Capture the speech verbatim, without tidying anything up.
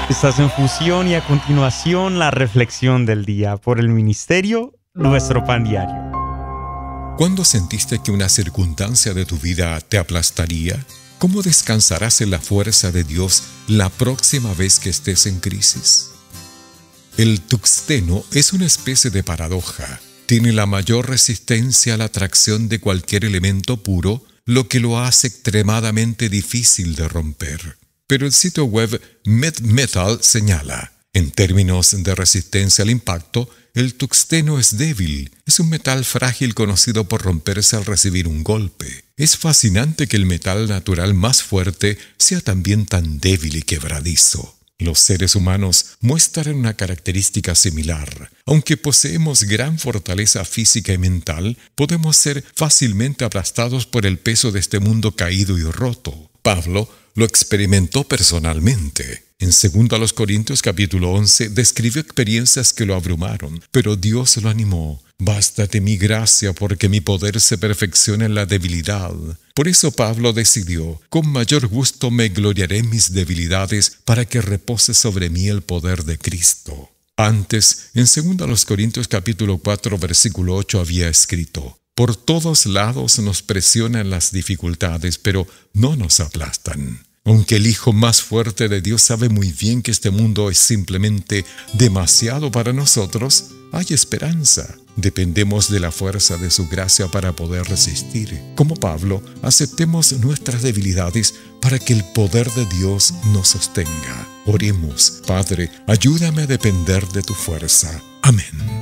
Estás en Fusión y a continuación la reflexión del día por el ministerio Nuestro Pan Diario. ¿Cuándo sentiste que una circunstancia de tu vida te aplastaría? ¿Cómo descansarás en la fuerza de Dios la próxima vez que estés en crisis? El tungsteno es una especie de paradoja. Tiene la mayor resistencia a la atracción de cualquier elemento puro, lo que lo hace extremadamente difícil de romper. Pero el sitio web MedMetal señala, en términos de resistencia al impacto, el tungsteno es débil. Es un metal frágil conocido por romperse al recibir un golpe. Es fascinante que el metal natural más fuerte sea también tan débil y quebradizo. Los seres humanos muestran una característica similar. Aunque poseemos gran fortaleza física y mental, podemos ser fácilmente aplastados por el peso de este mundo caído y roto. Pablo lo experimentó personalmente. En segundo a los Corintios capítulo once describió experiencias que lo abrumaron, pero Dios lo animó. Bástate mi gracia, porque mi poder se perfecciona en la debilidad. Por eso Pablo decidió, con mayor gusto me gloriaré en mis debilidades, para que repose sobre mí el poder de Cristo. Antes, en segundo a los Corintios capítulo cuatro versículo ocho había escrito, por todos lados nos presionan las dificultades, pero no nos aplastan. Aunque el Hijo más fuerte de Dios sabe muy bien que este mundo es simplemente demasiado para nosotros, hay esperanza. Dependemos de la fuerza de su gracia para poder resistir. Como Pablo, aceptemos nuestras debilidades para que el poder de Dios nos sostenga. Oremos, Padre, ayúdame a depender de tu fuerza. Amén.